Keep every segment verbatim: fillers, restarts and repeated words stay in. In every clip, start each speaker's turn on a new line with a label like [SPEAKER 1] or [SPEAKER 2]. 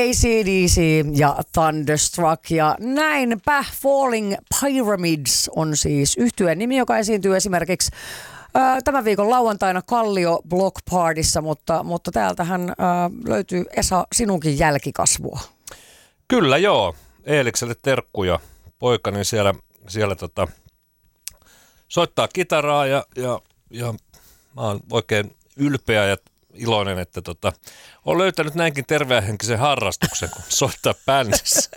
[SPEAKER 1] A C D C ja Thunderstruck ja näinpä Falling Pyramids on siis yhtyeen nimi, joka esiintyy esimerkiksi ää, tämän viikon lauantaina Kallio Block Partyssa, mutta, mutta täältähän ää, löytyy Esa sinunkin jälkikasvua.
[SPEAKER 2] Kyllä joo, Eelikselle terkkuja. Poikani siellä, siellä tota, soittaa kitaraa ja, ja, ja mä oon oikein ylpeä ja iloinen, että tota, on löytänyt näinkin tervehenkisen harrastuksen, kun soittaa bändissä.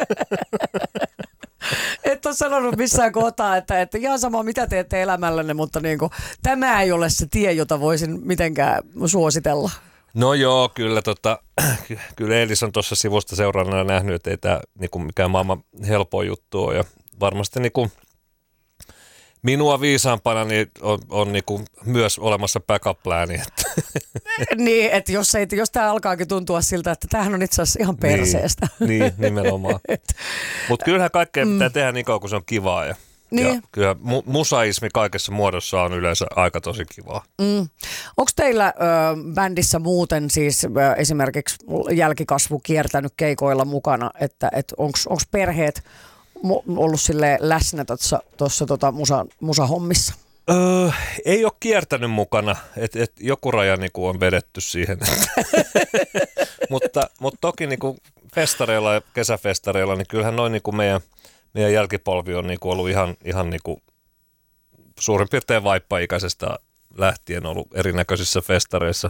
[SPEAKER 1] Et ole sanonut missään kohtaa, että, että ihan sama mitä teette elämällänne, mutta niin kuin, tämä ei ole se tie, jota voisin mitenkään suositella.
[SPEAKER 2] No joo, kyllä, tota, kyllä Eelis on tuossa sivusta seuraavana nähnyt, että ei tämä niinku mikään maailman helpoin juttu ole. Ja varmasti niinku minua viisaampana niin on, on niinku myös olemassa backup-plääni. Että.
[SPEAKER 1] Niin, että jos, ei, jos tämä alkaakin tuntua siltä, että tämähän on itse asiassa ihan perseestä.
[SPEAKER 2] Niin, niin nimenomaan. Mutta kyllähän kaikkea pitää mm. tehdä niin kauan, kun se on kivaa. Ja,
[SPEAKER 1] niin.
[SPEAKER 2] ja kyllä mu- musaismi kaikessa muodossa on yleensä aika tosi kivaa.
[SPEAKER 1] Mm. Onko teillä ö, bändissä muuten siis ö, esimerkiksi jälkikasvu kiertänyt keikoilla mukana, että et onko perheet ollut sille läsnä tuossa tota musa, musahommissa?
[SPEAKER 2] Öö, ei ole kiertänyt mukana, että et joku raja niinku on vedetty siihen. mutta, mutta toki niinku festareilla ja kesäfestareilla, niin kyllähän noin niinku meidän, meidän jälkipolvi on niinku ollut ihan, ihan niinku suurin piirtein vaippaikäisestä lähtien ollut erinäköisissä festareissa.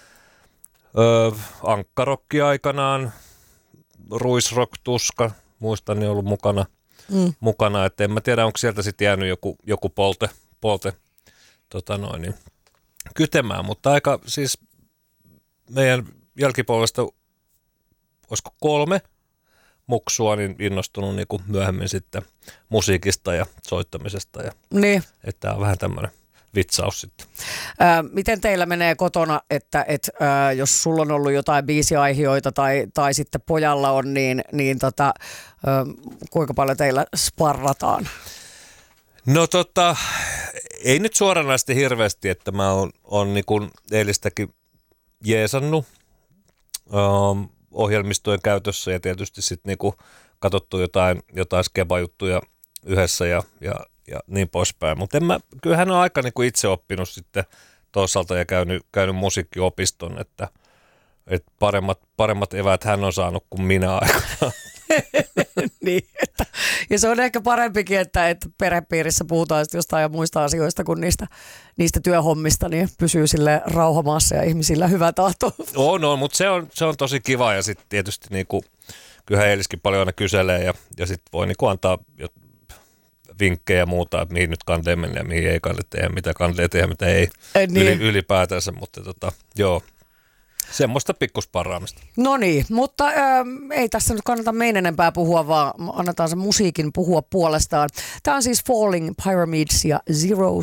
[SPEAKER 2] Öö, Ankkarokki aikanaan, Ruisrock, Tuska, muistan, niin ollut mukana. Mm. mukana, että en mä tiedä, onko sieltä sitten jäänyt joku, joku polte, polte tota noin, niin, kytemään, mutta aika siis meidän jälkipolvesta, olisiko kolme muksua, niin innostunut niin kuin myöhemmin sitten musiikista ja soittamisesta, ja
[SPEAKER 1] niin.
[SPEAKER 2] Että tämä on vähän tämmöinen vitsaus sitten.
[SPEAKER 1] Ää, miten teillä menee kotona, että et, ää, jos sulla on ollut jotain biisiaihioita tai, tai sitten pojalla on, niin, niin tota, ää, kuinka paljon teillä sparrataan?
[SPEAKER 2] No tota, ei nyt suoranaisesti hirveästi, että mä oon, oon niin kuin Eilistäkin jeesannut ähm, ohjelmistojen käytössä ja tietysti sitten niin kuin katsottu jotain, jotain skeba-juttuja yhdessä ja, ja ja niin poispäin. Mutta kyllähän on aika niin kuin itse oppinut sitten toisaalta ja käynyt, käynyt musiikkiopiston, että, että paremmat, paremmat eväät hän on saanut kuin minä aikanaan.
[SPEAKER 1] Niin, että, ja se on ehkä parempikin, että, että perhepiirissä puhutaan jostain muista asioista kuin niistä, niistä työhommista, niin pysyy sille rauhamaassa ja ihmisillä hyvä tahto.
[SPEAKER 2] On, no, mutta se on, se on tosi kiva ja sitten tietysti niin kuin, kyllähän Eiliskin paljon aina kyselee ja, ja sitten voi niin kuin antaa vinkkejä ja muuta, että mihin nyt kanteen mennä ja mihin ei kande tehdä, mitä kanteen tehdä, mitä ei niin. Yli, ylipäätänsä, mutta tota, joo, semmoista pikkusparraamista. No
[SPEAKER 1] niin, mutta äh, ei tässä nyt kannata meidän enempää puhua, vaan annetaan se musiikin puhua puolestaan. Tämä on siis Falling Pyramids ja Zero